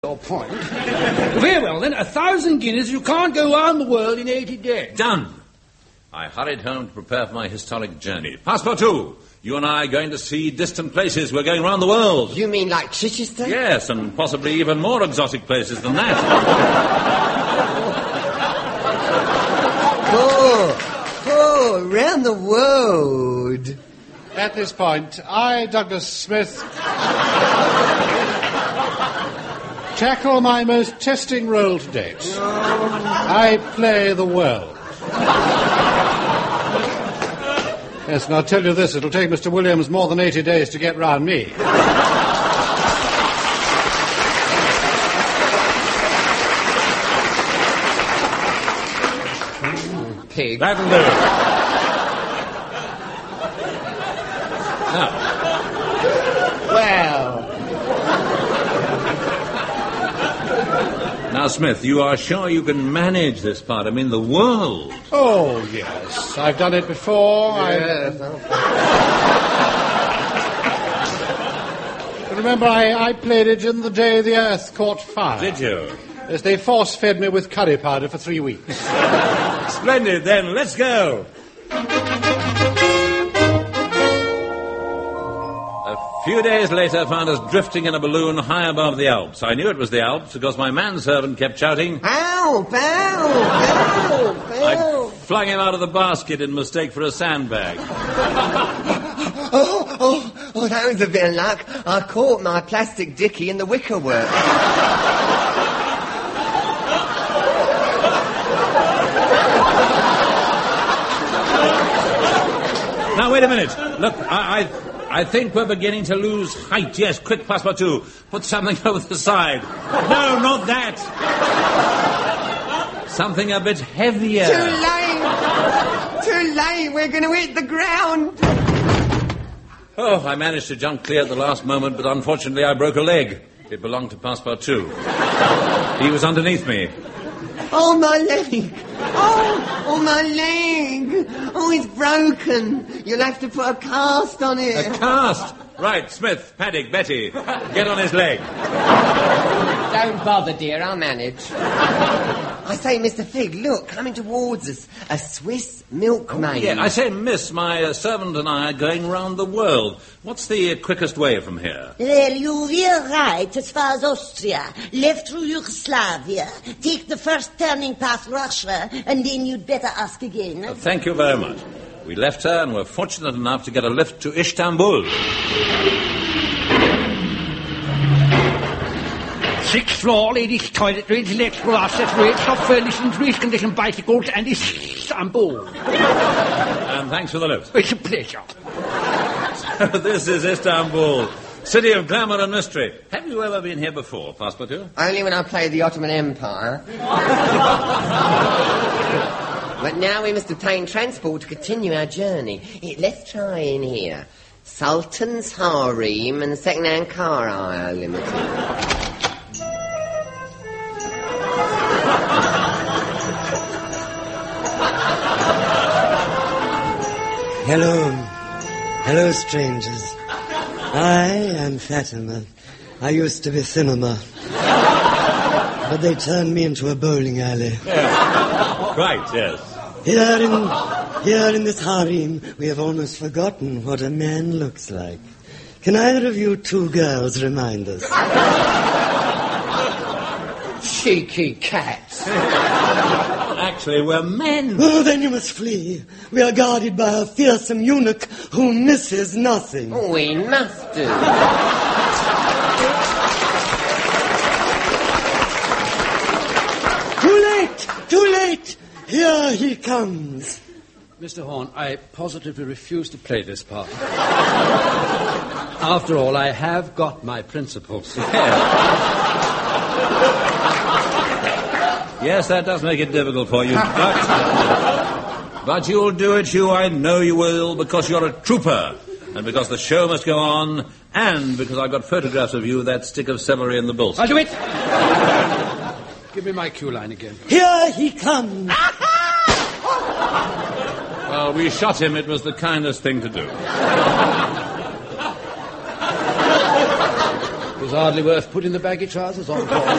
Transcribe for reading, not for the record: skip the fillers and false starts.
Your point. Very well, then, 1,000 guineas. You can't go around the world in 80 days. Done. I hurried home to prepare for my historic journey. Passepartout, you and I are going to see distant places. We're going around the world. You mean like Chichester? Yes, and possibly even more exotic places than that. Around the world. At this point, I, Douglas Smith, tackle my most testing role to date. I play the world. Yes, and I'll tell you this, it'll take Mr. Williams more than 80 days to get round me. Pig. That'll do. Now, Smith, you are sure you can manage this part? I mean, the world. Oh, yes. I've done it before. Yes. Remember, I played it in the day the Earth caught fire. Did you? Yes, they force-fed me with curry powder for 3 weeks. Splendid, then. Let's go. A few days later found us drifting in a balloon high above the Alps. I knew it was the Alps because my manservant kept shouting, "Ow, bow, bow, bow." I flung him out of the basket in mistake for a sandbag. Oh, that was a bit of luck. I caught my plastic dickie in the wicker work. Now, wait a minute. Look, I think we're beginning to lose height. Yes, quick, Passepartout. Put something over the side. No, not that. Something a bit heavier. Too late. We're going to hit the ground. Oh, I managed to jump clear at the last moment, but unfortunately I broke a leg. It belonged to Passepartout. He was underneath me. Oh, my leg. Oh, my leg. Oh, it's broken. You'll have to put a cast on it. A cast? Right, Smith, Paddock, Betty, get on his leg. Don't bother, dear, I'll manage. I say, Mr. Fig, look, coming towards us, a Swiss milkmaid. Yeah, I say, miss, my servant and I are going round the world. What's the quickest way from here? Well, you veer right as far as Austria, left through Yugoslavia, take the first turning past Russia, and then you'd better ask again. Thank you very much. We left her and were fortunate enough to get a lift to Istanbul. Sixth floor, ladies' toiletries, electrical accessories, soft furnishings, reconditioned bicycles, and Istanbul. And thanks for the lift. It's a pleasure. This is Istanbul, city of glamour and mystery. Have you ever been here before, Passepartout? Only when I played the Ottoman Empire. But now we must obtain transport to continue our journey. Let's try in here. Sultan's Harem and Second-Hand Car Hire Limited. Hello, strangers. I am Fatima. I used to be Cinema. But they turned me into a bowling alley. Yeah. Right, yes. Here in this harem, we have almost forgotten what a man looks like. Can either of you two girls remind us? Cheeky cats. Actually, we're men. Oh, then you must flee. We are guarded by a fearsome eunuch who misses nothing. We must do. Too late! Here he comes. Mr. Horn, I positively refuse to play this part. After all, I have got my principles. Yes, that does make it difficult for you. But you'll do it, Hugh. I know you will, because you're a trooper, and because the show must go on, and because I've got photographs of you with that stick of celery in the bills. I'll do it. Give me my cue line again. Here he comes. Well, we shot him. It was the kindest thing to do. was hardly worth putting the baggy trousers on for.